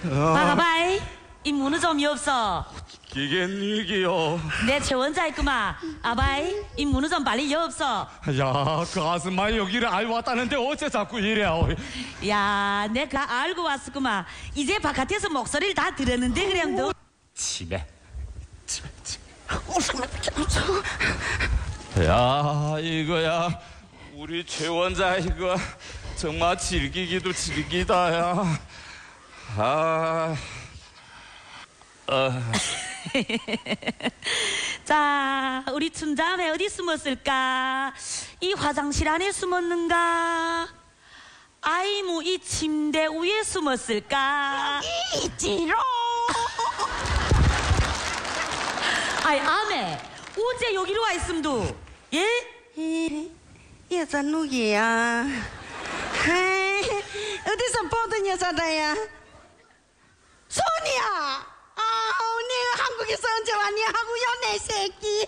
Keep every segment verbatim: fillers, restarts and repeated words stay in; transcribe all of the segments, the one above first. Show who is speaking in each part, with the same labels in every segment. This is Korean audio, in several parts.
Speaker 1: 봐봐이, 이 문은 좀이 없어.
Speaker 2: 이게 니기요.
Speaker 1: 내 최원자 있구만. 아바이, 이 문은 좀 빨리 여 없어.
Speaker 2: 야, 가슴아 여기를 알 왔다는데 어째 자꾸 이래?
Speaker 1: 야, 내가 알고 왔었구만. 이제 바깥에서 목소리를 다 들었는데 그냥 너.
Speaker 2: 집에. 집에. 집에. 야, 이거야. 우리 최원자 이거 정말 즐기기도 즐기다야. 아. 어.
Speaker 1: 자, 우리 춘자매 어디 숨었을까? 이 화장실 안에 숨었는가? 아이무 이 침대 위에 숨었을까?
Speaker 3: 여기 있지롱.
Speaker 1: 아이 아메, 어제 여기로 와 있음도. 예?
Speaker 3: 이 여자 누구야? 에이, 어디서 보던 여자다야? 소니야. 아우, 내가 한국에서 언제 왔니 하고요, 내 새끼.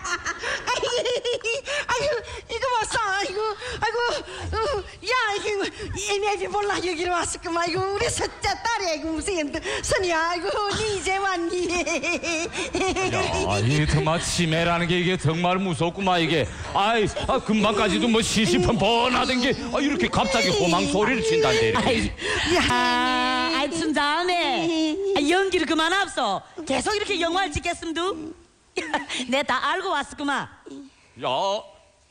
Speaker 3: 아이고, 이거 봤어. 아이고, 아이고, 어, 야, 이거 애매비 몰라 여기로 왔을까만. 이거 우리 셋째 딸이 아이고 무슨 선이야. 아이고, 니 이제 왔니?
Speaker 2: 야, 이 정말 치매라는 게 이게 정말 무섭구만 이게. 아이, 아, 금방까지도 뭐 시시펀펀하던 게 아, 이렇게 갑자기 호망 소리를 친다는데 이렇게.
Speaker 1: 아이, 아, 아이 춘자매, 아, 연기를 그만합소. 계속 이렇게 영화를 찍겠음도. 내 다 알고 왔었구만.
Speaker 2: 야.